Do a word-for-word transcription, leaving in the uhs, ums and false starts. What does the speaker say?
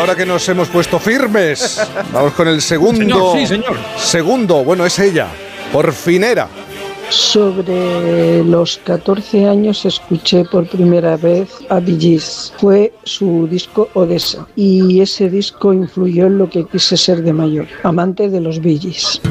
ahora que nos hemos puesto firmes, vamos con el segundo. Señor, sí, señor. Segundo, bueno, es ella, Porfinera. Sobre los catorce años escuché por primera vez a Bee Gees. Fue su disco Odessa y ese disco influyó en lo que quise ser de mayor, amante de los Bee Gees.